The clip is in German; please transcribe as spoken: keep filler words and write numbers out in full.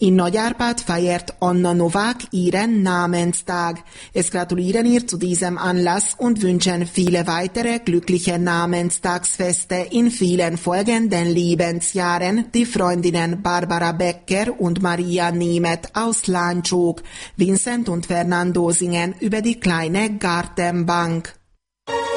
In Nagyárpád feiert Anna Novák ihren Namenstag. Es gratulieren ihr zu diesem Anlass und wünschen viele weitere glückliche Namenstagsfeste in vielen folgenden Lebensjahren die Freundinnen Barbara Becker und Maria Nemeth aus Lánchok, Vincent und Fernando singen über die kleine Gartenbank.